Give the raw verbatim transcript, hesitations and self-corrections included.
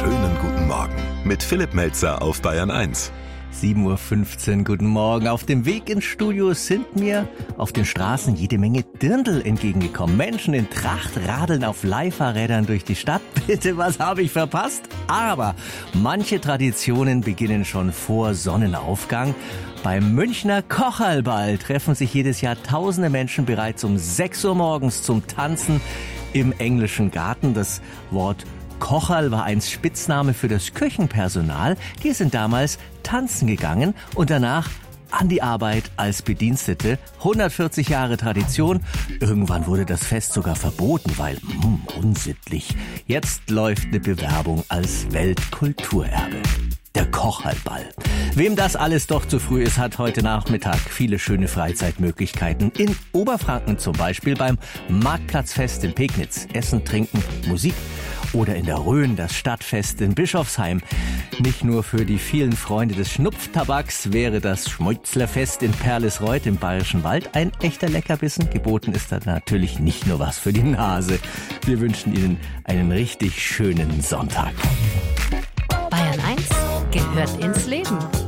Schönen guten Morgen mit Philipp Melzer auf Bayern eins. sieben Uhr fünfzehn, guten Morgen. Auf dem Weg ins Studio sind mir auf den Straßen jede Menge Dirndl entgegengekommen. Menschen in Tracht radeln auf Leihfahrrädern durch die Stadt. Bitte, was habe ich verpasst? Aber manche Traditionen beginnen schon vor Sonnenaufgang. Beim Münchner Kocherlball treffen sich jedes Jahr tausende Menschen bereits um sechs Uhr morgens zum Tanzen im englischen Garten. Das Wort Kocherl war einst Spitzname für das Küchenpersonal. Die sind damals tanzen gegangen und danach an die Arbeit als Bedienstete. hundertvierzig Jahre Tradition. Irgendwann wurde das Fest sogar verboten, weil mh, unsittlich. Jetzt läuft eine Bewerbung als Weltkulturerbe. Der Kocherlball. Wem das alles doch zu früh ist, hat heute Nachmittag viele schöne Freizeitmöglichkeiten. In Oberfranken zum Beispiel beim Marktplatzfest in Pegnitz. Essen, Trinken, Musik. Oder in der Rhön das Stadtfest in Bischofsheim. Nicht nur für die vielen Freunde des Schnupftabaks wäre das Schmutzlerfest in Perlesreuth im Bayerischen Wald ein echter Leckerbissen. Geboten ist da natürlich nicht nur was für die Nase. Wir wünschen Ihnen einen richtig schönen Sonntag. Bayern eins gehört ins Leben.